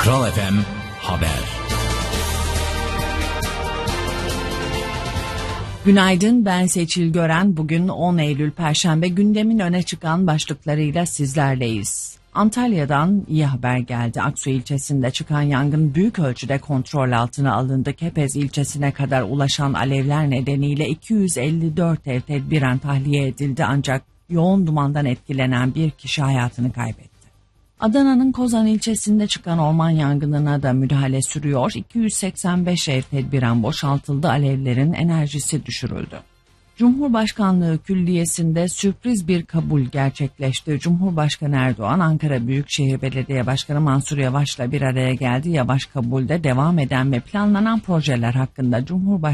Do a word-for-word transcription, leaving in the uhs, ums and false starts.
Kral F M Haber. Günaydın, ben Seçil Gören. Bugün on Eylül Perşembe, gündemin öne çıkan başlıklarıyla sizlerleyiz. Antalya'dan iyi haber geldi. Aksu ilçesinde çıkan yangın büyük ölçüde kontrol altına alındı. Kepez ilçesine kadar ulaşan alevler nedeniyle iki yüz elli dört ev tedbiren tahliye edildi, ancak yoğun dumandan etkilenen bir kişi hayatını kaybetti. Adana'nın Kozan ilçesinde çıkan orman yangınına da müdahale sürüyor. iki yüz seksen beş ev tedbiren boşaltıldı, alevlerin enerjisi düşürüldü. Cumhurbaşkanlığı Külliyesi'nde sürpriz bir kabul gerçekleşti. Cumhurbaşkanı Erdoğan, Ankara Büyükşehir Belediye Başkanı Mansur Yavaş'la bir araya geldi. Yavaş kabulde devam eden ve planlanan projeler hakkında Cumhurbaşkanı